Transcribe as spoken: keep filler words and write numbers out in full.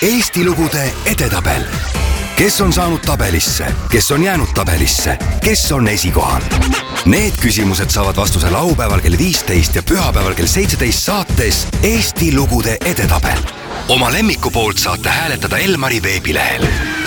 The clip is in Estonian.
Eesti lugude edetabel. Kes on saanud tabelisse, kes on jäänud tabelisse, kes on esikohal? Need küsimused saavad vastuse laupäeval kell viisteist ja pühapäeval kell seitseteist saates Eesti lugude edetabel. Oma lemmiku poolt saate hääletada Elmari veebilehel.